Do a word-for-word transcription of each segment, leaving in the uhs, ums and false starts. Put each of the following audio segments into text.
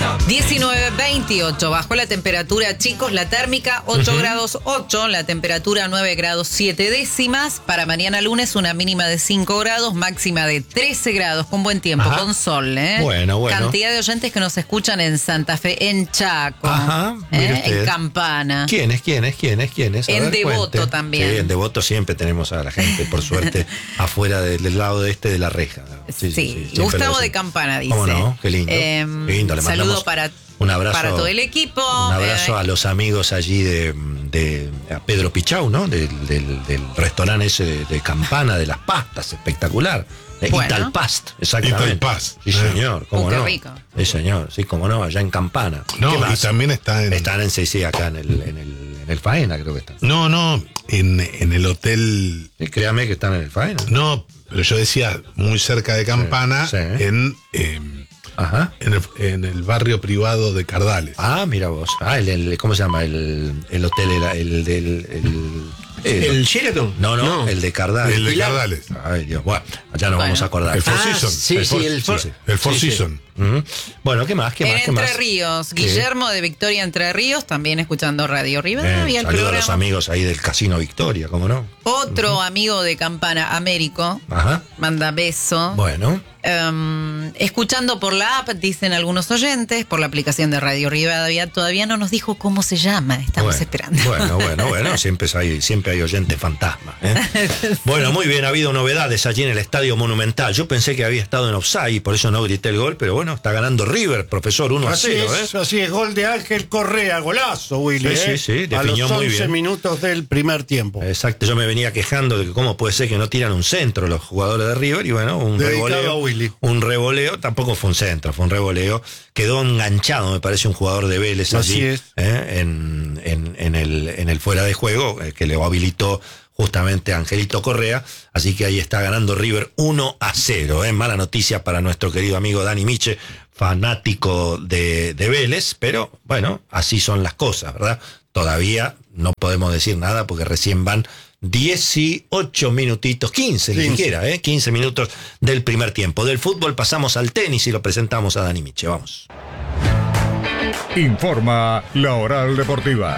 diecinueve veintiocho, bajó la temperatura, chicos, la térmica ocho uh-huh. grados ocho, la temperatura nueve grados siete décimas. Para mañana lunes una mínima de cinco grados, máxima de trece grados, con buen tiempo, Ajá. con sol. ¿eh? Bueno, bueno. Cantidad de oyentes que nos escuchan en Santa Fe, en Chaco, Ajá, ¿eh? en Campana. ¿Quiénes, quiénes, quiénes, quiénes? A en ver, Devoto cuente. también. Sí, en Devoto siempre tenemos a la gente, por suerte, afuera del, del lado de este de la reja. Sí, sí, sí Gustavo de Campana dice. ¿Cómo no? Qué lindo. Eh, Qué lindo. Le saludo para, un abrazo, para todo el equipo. Un abrazo eh, a los amigos allí de, de a Pedro Pichau, ¿no? Del, del, del restaurante ese de, de Campana, de las pastas, espectacular. Bueno. Italpast, exactamente. Italpast. Sí, señor, cómo uh, qué no. rico. Sí, señor, sí, cómo no, allá en Campana. No, y también está en... Están en C C acá en el, en el, en el Faena, creo que están. No, no, en, en el hotel... Sí, créame que están en el Faena. No, pero yo decía, muy cerca de Campana, sí, sí. en... Eh, Ajá. En el, en el barrio privado de Cardales. Ah, mira vos. Ah, el, el ¿cómo se llama? El, el hotel, el del... El, el, ¿El Sheraton? No, no, no, el de Cardales. El de Cardales. Ay, Dios. Bueno, allá nos bueno. vamos a acordar. El Four ah, Seasons. Sí, el sí, for, el Four, sí, sí. El Four sí, Seasons. Sí. Uh-huh. Bueno, ¿qué más? ¿Qué más? En ¿Qué Entre más? Ríos, ¿Qué? Guillermo de Victoria Entre Ríos, también escuchando Radio Rivadavia. Eh, saludos a los amigos ahí del Casino Victoria, ¿cómo no? Otro uh-huh. amigo de Campana, Américo, Ajá. manda beso. Bueno. Um, escuchando por la app, dicen algunos oyentes, por la aplicación de Radio Rivadavia, todavía no nos dijo cómo se llama, estamos bueno, esperando. Bueno, bueno, bueno, siempre hay, siempre hay oyentes fantasmas. ¿eh? Sí. Bueno, muy bien, ha habido novedades allí en el Estadio Monumental. Yo pensé que había estado en offside, por eso no grité el gol, pero bueno, está ganando River, profesor, uno a cero. Así es, ¿eh? Así es, gol de Ángel Correa, golazo, Willy. Sí, ¿eh? sí, sí, definió a los muy once bien. minutos del primer tiempo. Exacto, yo me venía quejando de que cómo puede ser que no tiran un centro los jugadores de River, y bueno, un Dedicado revoleo. a Willy. Un revoleo. Tampoco fue un centro, fue un revoleo. Quedó enganchado, me parece, un jugador de Vélez allí, Así es. ¿eh? en, en, en, el, en el fuera de juego, eh, que le habilitó justamente a Angelito Correa. Así que ahí está ganando River uno a cero. ¿eh? Mala noticia para nuestro querido amigo Dani Miche, fanático de, de Vélez, pero bueno, así son las cosas, ¿verdad? Todavía no podemos decir nada porque recién van dieciocho minutitos, quince, ni siquiera, ¿eh? quince minutos del primer tiempo. Del fútbol pasamos al tenis y lo presentamos a Dani Miche. Vamos. Informa la Oral Deportiva.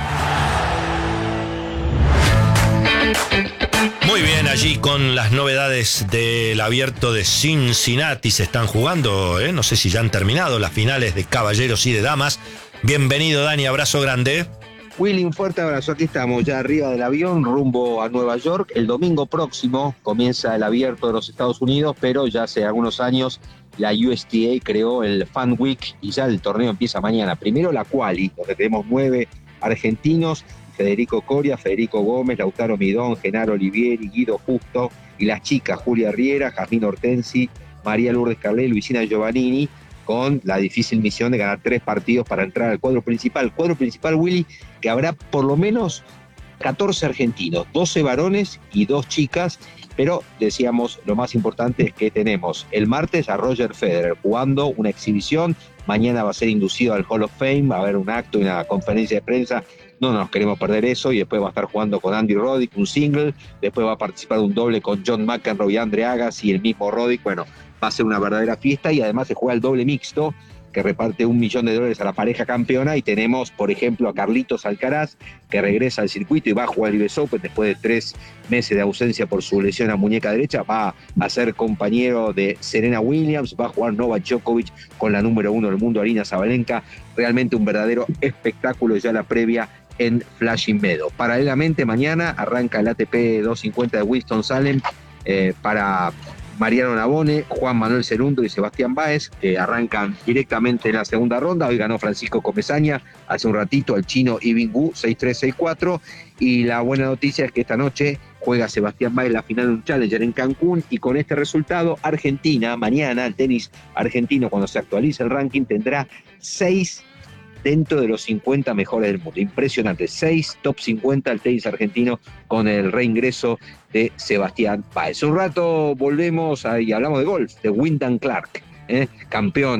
Muy bien, allí con las novedades del Abierto de Cincinnati se están jugando, ¿eh? no sé si ya han terminado las finales de caballeros y de damas. Bienvenido, Dani, abrazo grande. Willy, un fuerte abrazo. Aquí estamos ya arriba del avión, rumbo a Nueva York. El domingo próximo comienza el Abierto de los Estados Unidos, pero ya hace algunos años la U S T A creó el Fan Week y ya el torneo empieza mañana. Primero la quali, donde tenemos nueve argentinos: Federico Coria, Federico Gómez, Lautaro Midón, Genaro Olivieri, Guido Justo, y las chicas Julia Riera, Jazmín Hortensi, María Lourdes Carlet, Luisina Giovannini, con la difícil misión de ganar tres partidos para entrar al cuadro principal. Cuadro principal, Willy, que habrá por lo menos catorce argentinos, doce varones y dos chicas, pero decíamos, lo más importante es que tenemos el martes a Roger Federer jugando una exhibición, mañana va a ser inducido al Hall of Fame, va a haber un acto y una conferencia de prensa, no nos queremos perder eso, y después va a estar jugando con Andy Roddick, un single, después va a participar de un doble con John McEnroe y Andre Agassi y el mismo Roddick. Bueno, va a ser una verdadera fiesta, y además se juega el doble mixto, que reparte un millón de dólares a la pareja campeona, y tenemos, por ejemplo, a Carlitos Alcaraz, que regresa al circuito y va a jugar el U S Open después de tres meses de ausencia por su lesión a muñeca derecha, va a ser compañero de Serena Williams, va a jugar Novak Djokovic con la número uno del mundo, Aryna Sabalenka. Realmente un verdadero espectáculo ya la previa en Flushing Meadows. Paralelamente, mañana arranca el A T P doscientos cincuenta de Winston-Salem eh, para Mariano Navone, Juan Manuel Cerundo y Sebastián Báez, que arrancan directamente en la segunda ronda. Hoy ganó Francisco Comesaña hace un ratito al chino Yibing Wu, seis tres, seis cuatro. Y la buena noticia es que esta noche juega Sebastián Báez la final de un Challenger en Cancún, y con este resultado, Argentina, mañana, el tenis argentino, cuando se actualice el ranking, tendrá seis dentro de los cincuenta mejores del mundo. Impresionante, seis top cincuenta el tenis argentino con el reingreso de Sebastián Báez. Un rato volvemos a, y hablamos de golf, de Wyndham Clark, ¿eh? campeón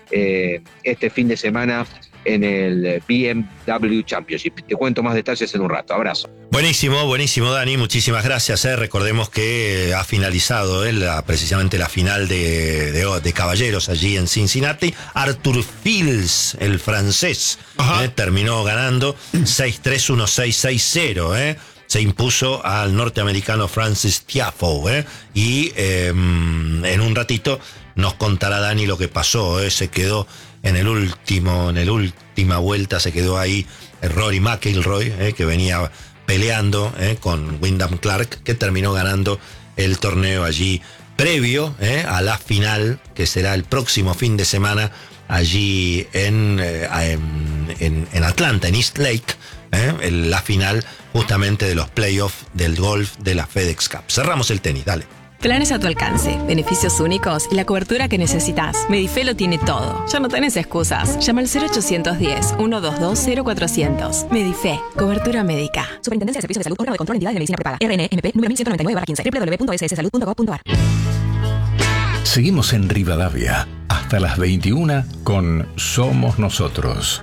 eh, este fin de semana en el B M W Championship. Te cuento más detalles en un rato. Abrazo. Buenísimo, buenísimo, Dani. Muchísimas gracias. Eh. Recordemos que ha finalizado eh, la, precisamente la final de, de, de caballeros allí en Cincinnati. Arthur Fils, el francés, eh, terminó ganando seis tres uno seis seis cero. Eh. Se impuso al norteamericano Francis Tiafoe. Eh. Y eh, en un ratito nos contará Dani lo que pasó. Eh. Se quedó en el último, en el última vuelta, se quedó ahí Rory McIlroy, eh, que venía peleando eh, con Wyndham Clark, que terminó ganando el torneo allí previo eh, a la final, que será el próximo fin de semana allí en, eh, en, en, en Atlanta, en East Lake, eh, en la final justamente de los playoffs del golf de la FedEx Cup. Cerramos el tenis, dale. Planes a tu alcance, beneficios únicos y la cobertura que necesitas. Medife lo tiene todo. Ya no tenés excusas. Llama al cero ochocientos diez, ciento veintidós, cero cuatrocientos. Medife, cobertura médica. Superintendencia de Servicios de Salud, órgano de control de entidades de medicina prepaga. R N M P número mil ciento noventa y nueve barra quince, doble u doble u doble u punto s s salud punto gov punto a r. Seguimos en Rivadavia hasta las veintiuna con Somos Nosotros.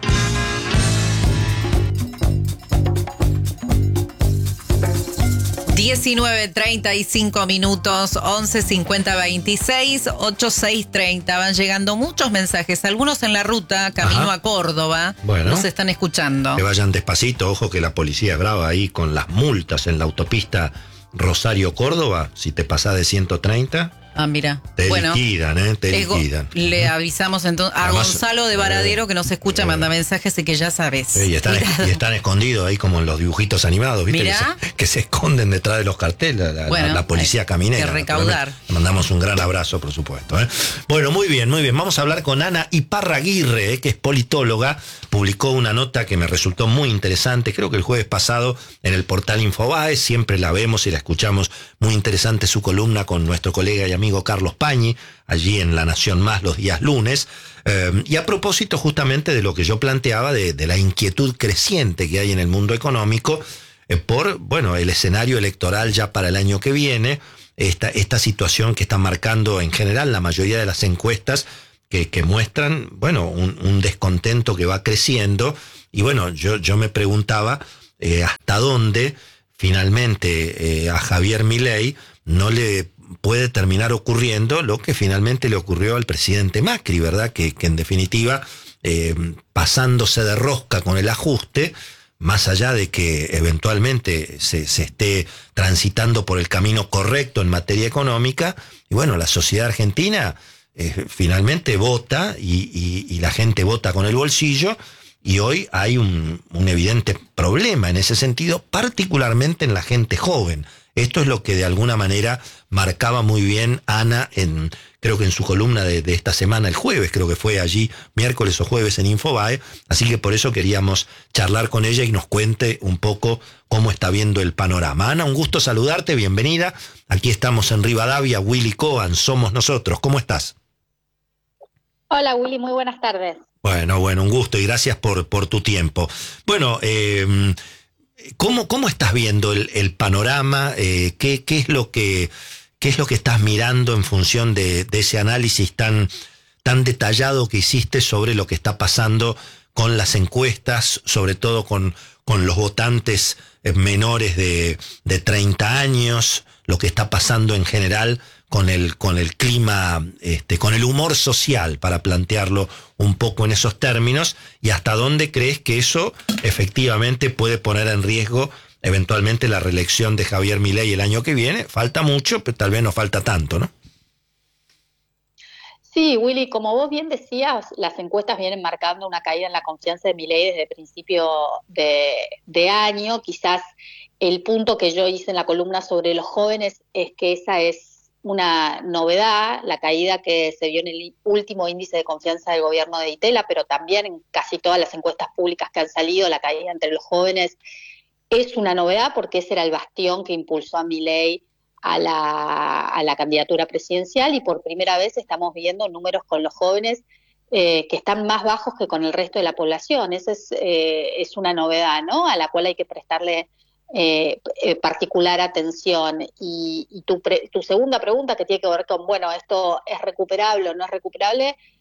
diecinueve treinta y cinco minutos, once cincuenta veintiséis, ochenta y seis treinta. Van llegando muchos mensajes, algunos en la ruta, camino Ajá. a Córdoba. Bueno, nos están escuchando. Que vayan despacito, ojo que la policía es brava ahí con las multas en la autopista Rosario-Córdoba. Si te pasás de ciento treinta... Ah, mira. Te bueno, liquidan, ¿eh? Te ego, liquidan. Le avisamos entonces a Además, Gonzalo de Varadero eh, que nos escucha, eh, manda mensajes y que ya sabes. Eh, y, están, y están escondidos ahí como en los dibujitos animados, ¿viste? Que se, que se esconden detrás de los carteles, la, bueno, la, la policía caminera. Que recaudar. Le mandamos un gran abrazo, por supuesto. ¿eh? Bueno, muy bien, muy bien. Vamos a hablar con Ana Iparraguirre, ¿eh? que es politóloga. Publicó una nota que me resultó muy interesante, creo que el jueves pasado, en el portal Infobae. Siempre la vemos y la escuchamos. Muy interesante su columna con nuestro colega y amigo Carlos Pañi, allí en La Nación Más los días lunes, eh, y a propósito justamente de lo que yo planteaba, de, de la inquietud creciente que hay en el mundo económico eh, por, bueno, el escenario electoral ya para el año que viene, esta, esta situación que está marcando en general la mayoría de las encuestas que, que muestran, bueno, un, un descontento que va creciendo, y bueno, yo, yo me preguntaba eh, hasta dónde finalmente eh, a Javier Milei no le puede terminar ocurriendo lo que finalmente le ocurrió al presidente Macri, ¿verdad? Que, que en definitiva, eh, pasándose de rosca con el ajuste, más allá de que eventualmente se, se esté transitando por el camino correcto en materia económica, y bueno, la sociedad argentina eh, finalmente vota y, y, y la gente vota con el bolsillo, y hoy hay un, un evidente problema en ese sentido, particularmente en la gente joven. Esto es lo que de alguna manera marcaba muy bien Ana, en, creo que en su columna de, de esta semana, el jueves, creo que fue allí, miércoles o jueves en Infobae, así que por eso queríamos charlar con ella y nos cuente un poco cómo está viendo el panorama. Ana, un gusto saludarte, bienvenida. Aquí estamos en Rivadavia, Willy Cohen, Somos Nosotros. ¿Cómo estás? Hola Willy, muy buenas tardes. Bueno, bueno, un gusto y gracias por, por tu tiempo. Bueno, eh... ¿Cómo, ¿Cómo estás viendo el, el panorama? Eh, ¿qué, qué, es lo que, ¿Qué es lo que estás mirando en función de, de ese análisis tan, tan detallado que hiciste sobre lo que está pasando con las encuestas, sobre todo con, con los votantes menores de, de treinta años, lo que está pasando en general con el, con el clima, este, con el humor social, para plantearlo un poco en esos términos, y hasta dónde crees que eso efectivamente puede poner en riesgo eventualmente la reelección de Javier Milei el año que viene? Falta mucho, pero tal vez no falta tanto, ¿no? Sí, Willy, como vos bien decías, las encuestas vienen marcando una caída en la confianza de Milei desde el principio de, de año. Quizás el punto que yo hice en la columna sobre los jóvenes es que esa es una novedad, la caída que se vio en el último índice de confianza del gobierno de Ditela, pero también en casi todas las encuestas públicas que han salido, la caída entre los jóvenes es una novedad porque ese era el bastión que impulsó a Milei a la, a la candidatura presidencial, y por primera vez estamos viendo números con los jóvenes eh, que están más bajos que con el resto de la población. Esa es, eh, es una novedad, ¿no?, a la cual hay que prestarle Eh, eh, particular atención. Y, y tu, pre, tu segunda pregunta, que tiene que ver con, bueno, ¿esto es recuperable o no es recuperable?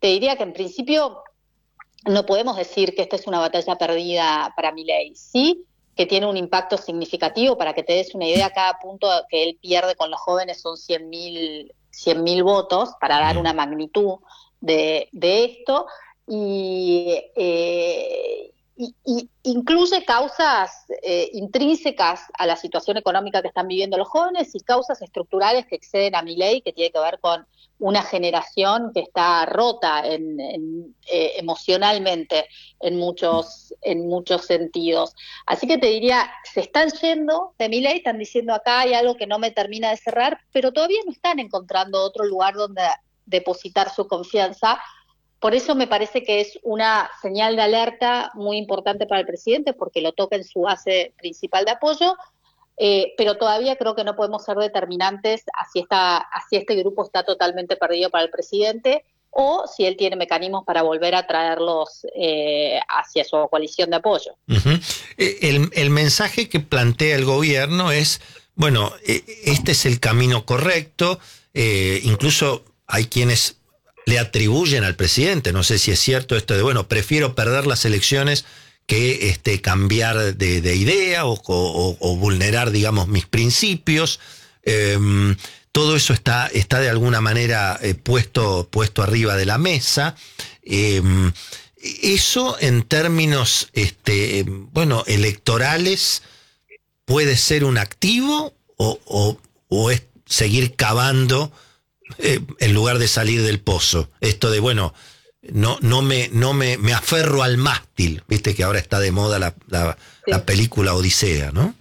te diría que en principio no podemos decir que esta es una batalla perdida para Milei, sí que tiene un impacto significativo. Para que te des una idea, cada punto que él pierde con los jóvenes son cien mil votos, para dar una magnitud de, de esto, y, eh, y, y incluye causas eh, intrínsecas a la situación económica que están viviendo los jóvenes y causas estructurales que exceden a Milei, que tiene que ver con una generación que está rota en, en, eh, emocionalmente en muchos, en muchos sentidos. Así que te diría, se están yendo de Milei, están diciendo acá hay algo que no me termina de cerrar, pero todavía no están encontrando otro lugar donde depositar su confianza. Por eso me parece que es una señal de alerta muy importante para el presidente, porque lo toca en su base principal de apoyo, eh, pero todavía creo que no podemos ser determinantes a si, está, a si este grupo está totalmente perdido para el presidente o si él tiene mecanismos para volver a traerlos eh, hacia su coalición de apoyo. Uh-huh. El, el mensaje que plantea el gobierno es, bueno, este es el camino correcto, eh, incluso hay quienes le atribuyen al presidente, no sé si es cierto esto de, bueno, prefiero perder las elecciones que este, cambiar de, de idea o, o, o vulnerar, digamos, mis principios. Eh, todo eso está, está de alguna manera eh, puesto, puesto arriba de la mesa. Eh, eso en términos, este, bueno, electorales, ¿puede ser un activo o, o, o es seguir cavando Eh, en lugar de salir del pozo? Esto de, bueno, no, no me, no me, me aferro al mástil, viste que ahora está de moda la, la, sí. la película Odisea, ¿no?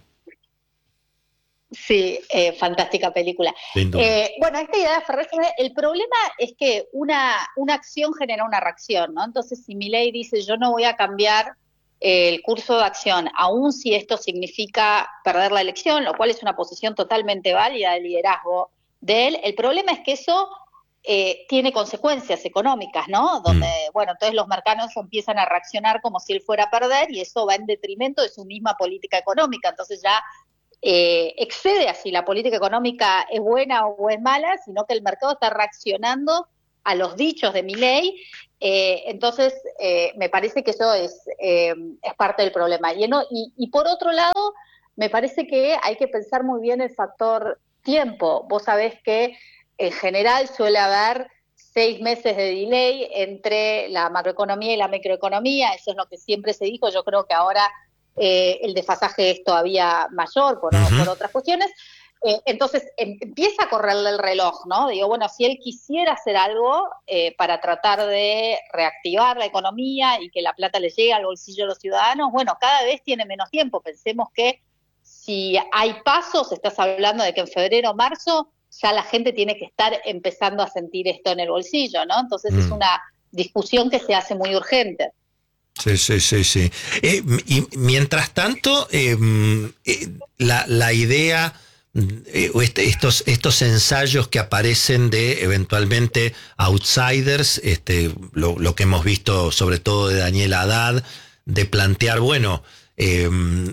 Sí, eh, fantástica película. Eh, bueno, esta idea de aferrarse, el problema es que una, una acción genera una reacción, ¿no? Entonces, si Milei dice yo no voy a cambiar el curso de acción, aun si esto significa perder la elección, lo cual es una posición totalmente válida de liderazgo de él, el problema es que eso eh, tiene consecuencias económicas, ¿no? Donde, mm. bueno, entonces los mercados empiezan a reaccionar como si él fuera a perder y eso va en detrimento de su misma política económica. Entonces ya eh, excede a si la política económica es buena o es mala, sino que el mercado está reaccionando a los dichos de Milei. Eh, entonces, eh, me parece que eso es, eh, es parte del problema. Y, no, y, y por otro lado, me parece que hay que pensar muy bien el factor tiempo. Vos sabés que en general suele haber seis meses de delay entre la macroeconomía y la microeconomía, eso es lo que siempre se dijo. Yo creo que ahora eh, el desfasaje es todavía mayor por, uh-huh. por otras cuestiones. Eh, entonces em, empieza a correrle el reloj, ¿no? Digo, bueno, si él quisiera hacer algo eh, para tratar de reactivar la economía y que la plata le llegue al bolsillo de los ciudadanos, bueno, cada vez tiene menos tiempo. Pensemos que si hay pasos, estás hablando de que en febrero o marzo ya la gente tiene que estar empezando a sentir esto en el bolsillo, ¿no? Entonces mm. es una discusión que se hace muy urgente. Sí, sí, sí, sí. Eh, y mientras tanto, eh, eh, la, la idea, eh, este, estos, estos ensayos que aparecen de eventualmente outsiders, este, lo, lo que hemos visto sobre todo de Daniel Haddad, de plantear, bueno, eh,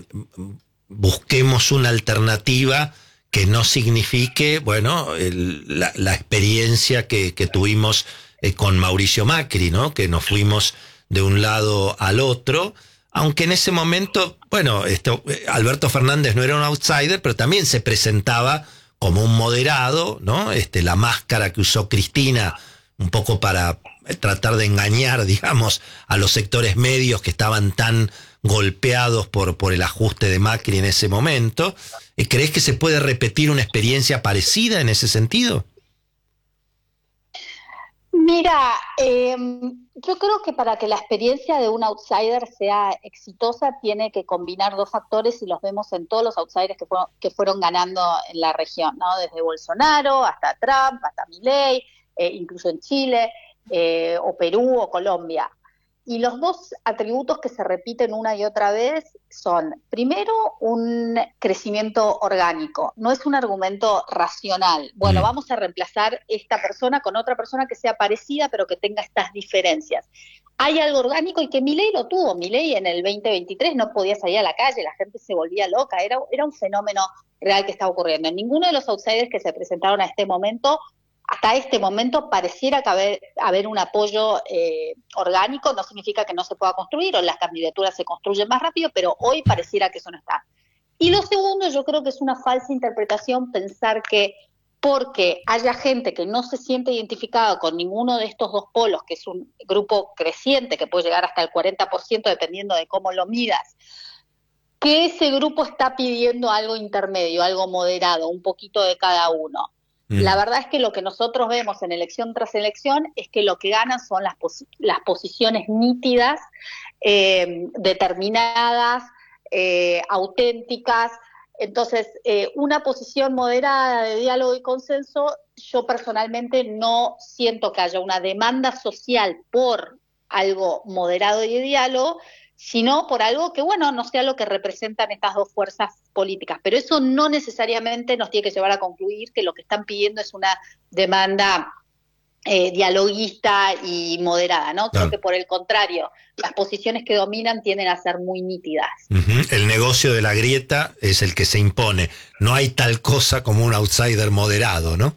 busquemos una alternativa que no signifique, bueno, el, la, la experiencia que, que tuvimos eh, con Mauricio Macri, ¿no? Que nos fuimos de un lado al otro, aunque en ese momento, bueno, esto, Alberto Fernández no era un outsider, pero también se presentaba como un moderado, ¿no? Este, la máscara que usó Cristina un poco para tratar de engañar, digamos, a los sectores medios que estaban tan golpeados por, por el ajuste de Macri en ese momento. ¿Crees que se puede repetir una experiencia parecida en ese sentido? Mira, eh, yo creo que para que la experiencia de un outsider sea exitosa tiene que combinar dos factores y los vemos en todos los outsiders que fueron, que fueron ganando en la región, ¿no? Desde Bolsonaro hasta Trump, hasta Milei, eh, incluso en Chile, eh, o Perú o Colombia. Y los dos atributos que se repiten una y otra vez son, primero, un crecimiento orgánico. No es un argumento racional. Bueno, vamos a reemplazar esta persona con otra persona que sea parecida, pero que tenga estas diferencias. Hay algo orgánico y que Milei lo tuvo. Milei en el veinte veintitrés no podía salir a la calle, la gente se volvía loca. Era, era un fenómeno real que estaba ocurriendo. En ninguno de los outsiders que se presentaron a este momento hasta este momento pareciera que haber, haber un apoyo eh, orgánico. No significa que no se pueda construir o las candidaturas se construyen más rápido, pero hoy pareciera que eso no está. Y lo segundo, yo creo que es una falsa interpretación pensar que porque haya gente que no se siente identificada con ninguno de estos dos polos, que es un grupo creciente que puede llegar hasta el cuarenta por ciento dependiendo de cómo lo midas, que ese grupo está pidiendo algo intermedio, algo moderado, un poquito de cada uno. Mm. La verdad es que lo que nosotros vemos en elección tras elección es que lo que ganan son las, pos- las posiciones nítidas, eh, determinadas, eh, auténticas. Entonces, eh, una posición moderada de diálogo y consenso, yo personalmente no siento que haya una demanda social por algo moderado y de diálogo, sino por algo que, bueno, no sea lo que representan estas dos fuerzas políticas. Pero eso no necesariamente nos tiene que llevar a concluir que lo que están pidiendo es una demanda eh, dialoguista y moderada, ¿no? Creo Claro. que por el contrario, las posiciones que dominan tienden a ser muy nítidas. Uh-huh. El negocio de la grieta es el que se impone. No hay tal cosa como un outsider moderado, ¿no?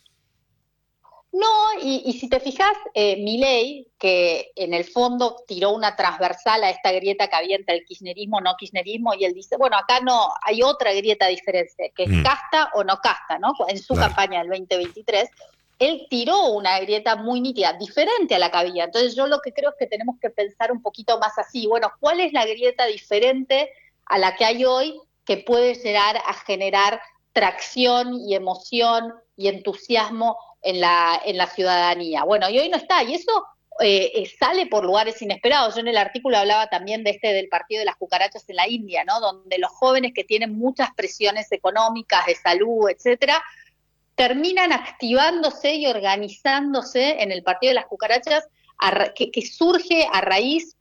No, y, y si te fijas, eh, Milei, que en el fondo tiró una transversal a esta grieta que había entre el kirchnerismo, no kirchnerismo, y él dice, bueno, acá no, hay otra grieta diferente, que es Mm. casta o no casta, ¿no? En su Claro. campaña del veinte veintitrés, él tiró una grieta muy nítida, diferente a la que había. Entonces yo lo que creo es que tenemos que pensar un poquito más así, bueno, ¿cuál es la grieta diferente a la que hay hoy que puede llegar a generar tracción y emoción y entusiasmo en la, en la ciudadanía? Bueno, y hoy no está, y eso eh, eh, sale por lugares inesperados. Yo en el artículo hablaba también de este del partido de las cucarachas en la India, ¿no? Donde los jóvenes que tienen muchas presiones económicas, de salud, etcétera, terminan activándose y organizándose en el partido de las cucarachas, a ra- que, que surge a raíz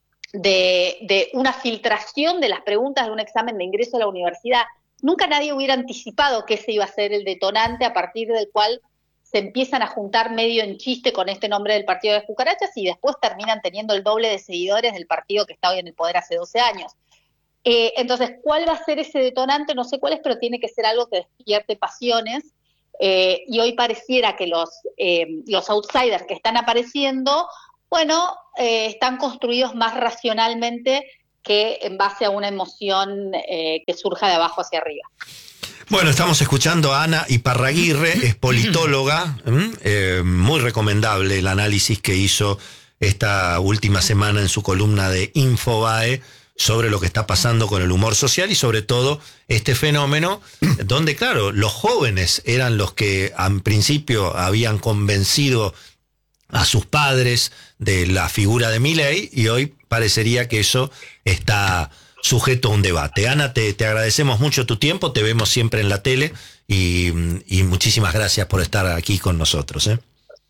de, de una filtración de las preguntas de un examen de ingreso a la universidad. Nunca nadie hubiera anticipado que ese iba a ser el detonante a partir del cual se empiezan a juntar medio en chiste con este nombre del partido de las cucarachas y después terminan teniendo el doble de seguidores del partido que está hoy en el poder hace doce años. Eh, entonces, ¿cuál va a ser ese detonante? No sé cuál es, pero tiene que ser algo que despierte pasiones. Eh, y hoy pareciera que los, eh, los outsiders que están apareciendo, bueno, eh, están construidos más racionalmente que en base a una emoción eh, que surja de abajo hacia arriba. Bueno, estamos escuchando a Ana Iparraguirre, es politóloga, eh, muy recomendable el análisis que hizo esta última semana en su columna de Infobae sobre lo que está pasando con el humor social y sobre todo este fenómeno donde, claro, los jóvenes eran los que en principio habían convencido a sus padres de la figura de Milei y hoy parecería que eso está sujeto a un debate. Ana, te, te agradecemos mucho tu tiempo, te vemos siempre en la tele y, y muchísimas gracias por estar aquí con nosotros, ¿eh?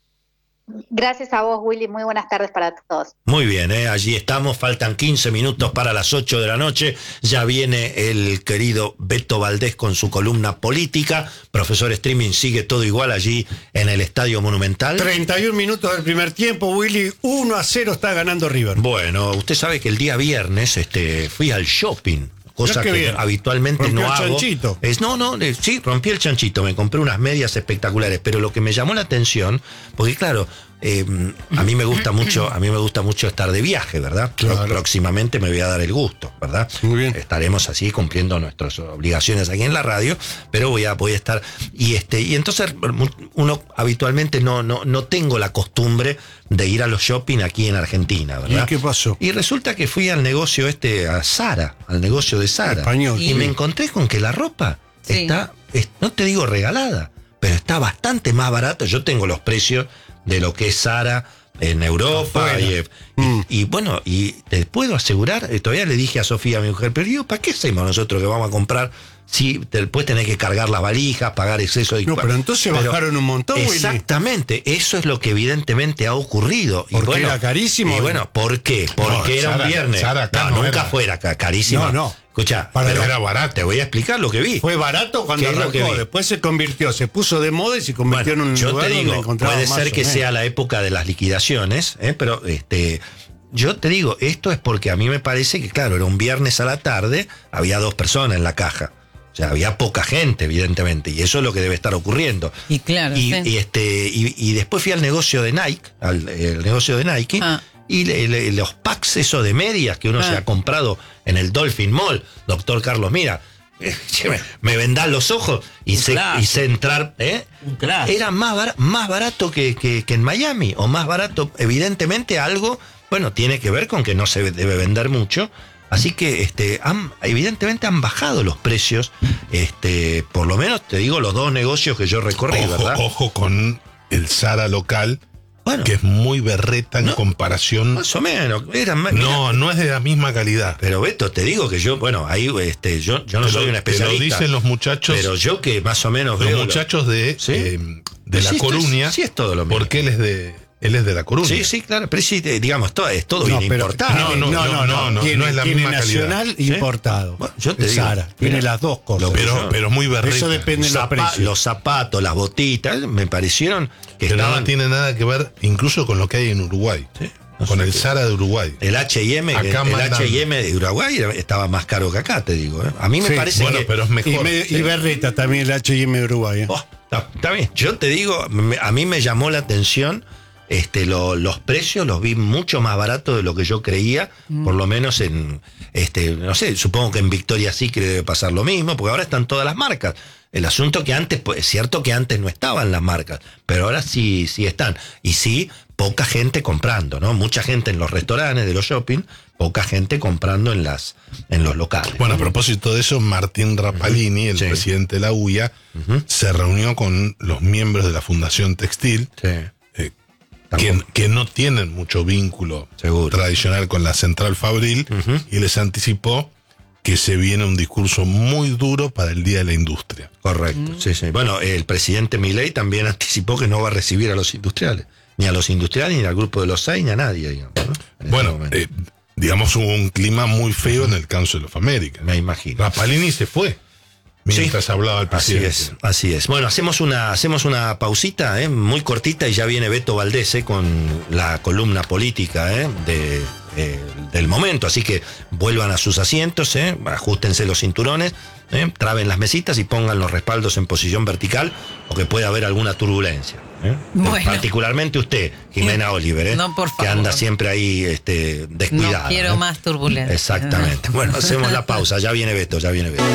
Gracias a vos, Willy. Muy buenas tardes para todos. Muy bien, ¿eh? Allí estamos, faltan quince minutos para las ocho de la noche, ya viene el querido Beto Valdés con su columna política, profesor streaming, sigue todo igual allí en el Estadio Monumental. treinta y un minutos del primer tiempo, Willy, uno a cero está ganando River. Bueno, usted sabe que el día viernes este, fui al shopping, cosa Mirá qué que bien. habitualmente Rompió no el hago. chanchito. Es, no, no, eh, sí, rompí el chanchito, me compré unas medias espectaculares, pero lo que me llamó la atención, porque claro, eh, a mí me gusta mucho, a mí me gusta mucho estar de viaje, ¿verdad? Pro- Claro. Próximamente me voy a dar el gusto, ¿verdad? Muy bien. Estaremos así cumpliendo nuestras obligaciones aquí en la radio, pero voy a, voy a estar, y este, y entonces uno habitualmente no, no, no tengo la costumbre de ir a los shopping aquí en Argentina, ¿verdad? ¿Y qué pasó? Y resulta que fui al negocio este, a Zara, al negocio de Zara. Español, y sí. me encontré con que la ropa Sí. está, es- no te digo regalada, pero está bastante más barata. Yo tengo los precios de lo que es Zara en Europa. Afuera. Y, y- y bueno, y te puedo asegurar, eh, todavía le dije a Sofía, mi mujer, pero digo, ¿para qué hacemos nosotros que vamos a comprar si después tenés que cargar las valijas, pagar exceso de... No, pero entonces bajaron un montón, Willy. Exactamente, eso es lo que evidentemente ha ocurrido. Y ¿Porque bueno, era carísimo? Y bueno, ¿por qué? Porque No, era Zara- un viernes. Zara acá no, no nunca era. fuera ca- carísimo. No, no. Escucha, Para pero era barato. te voy a explicar lo que vi. Fue barato cuando ¿Qué es lo que arrancó, vi? después se convirtió, se puso de moda y se convirtió Bueno, en un yo lugar te donde digo, encontraba puede más ser o que menos. sea la época de las liquidaciones, ¿eh? Pero este, yo te digo, esto es porque a mí me parece que, claro, era un viernes a la tarde, había dos personas en la caja. O sea, había poca gente, evidentemente, y eso es lo que debe estar ocurriendo. Y claro, Y, sí. y este, y, y después fui al negocio de Nike, al el negocio de Nike, Ah. y le- le- los packs eso de medias que uno Ah. se ha comprado en el Dolphin Mall, doctor Carlos, mira, eh, me, me vendás los ojos y sé, clásico. y sé entrar, ¿eh? Un clásico. Era más, bar- más barato que, que, que en Miami, o más barato, evidentemente algo, bueno, tiene que ver con que no se debe vender mucho. Así que este, han, evidentemente han bajado los precios, este, por lo menos te digo los dos negocios que yo recorrí, Ojo, ¿verdad? ojo con el Zara local, Bueno, que es muy berreta en No, comparación. más o menos, eran más- No, no es de la misma calidad. Pero Beto, te digo que yo, bueno, ahí este, yo, yo no Te soy lo- un especialista. Te lo dicen los muchachos, Pero yo que más o menos los veo lo- muchachos de, ¿Sí? eh, de Sí, La esto es- Coruña, sí, es todo lo mismo. porque él es de, él es de La Coruña. Sí, sí, claro, pero sí, eh, digamos, todo, es todo No, bien pero- importado. No, no, no, no, no, tiene, no es la tiene misma calidad. nacional ¿Sí? importado. Bueno, yo te Es digo, Zara, tiene mira, las dos cosas. lo que Pero, yo- pero muy berreta. Eso depende de los Zapa- precios. los zapatos, las botitas, me parecieron que Pero estaban. no tiene nada que ver incluso con lo que hay en Uruguay. Sí, no con sé el qué- Zara de Uruguay. El H y M, Acá el, el mandan- H y M de Uruguay era- estaba más caro que acá, te digo. ¿eh? A mí me Sí, parece Bueno, que. pero es Y, mejor. me- y Berreta también, el H y M de Uruguay. ¿eh? Oh, está, está bien. Yo te digo, me- a mí me llamó la atención este, lo- los precios, los vi mucho más baratos de lo que yo creía, por lo menos en, este, no sé, supongo que en Victoria's Secret debe pasar lo mismo, porque ahora están todas las marcas. El asunto que antes, pues es cierto que antes no estaban las marcas, pero ahora sí, sí están. Y sí, poca gente comprando, ¿no? Mucha gente en los restaurantes de los shopping, poca gente comprando en las, en los locales. Bueno, a propósito de eso, Martín Rapalini, el Sí. presidente de la U I A, se reunió con los miembros de la Fundación Textil, Sí. eh, que, que no tienen mucho vínculo Seguro. tradicional con la central fabril, Ujú. y les anticipó que se viene un discurso muy duro para el Día de la Industria. Correcto, sí, sí. Bueno, el presidente Milei también anticipó que no va a recibir a los industriales, ni a los industriales, ni al grupo de los seis, ni a nadie, digamos, ¿no? En este Bueno, momento. eh, digamos, hubo un clima muy feo en el Council of America. me imagino. Rapalini se fue mientras Sí. hablaba el Así presidente. es, así es. Bueno, hacemos una, hacemos una pausita, ¿eh? Muy cortita, y ya viene Beto Valdés, ¿eh? Con la columna política, ¿eh? de, eh, del momento. Así que vuelvan a sus asientos, ¿eh? Ajustense los cinturones, ¿eh? Traben las mesitas y pongan los respaldos en posición vertical, o que pueda haber alguna turbulencia. ¿eh? Bueno. Particularmente usted, Jimena Oliver, ¿eh? No, por que favor. anda siempre ahí este, descuidada. No quiero ¿eh? más turbulencia. Exactamente. Bueno, hacemos la pausa. Ya viene Beto, ya viene Beto.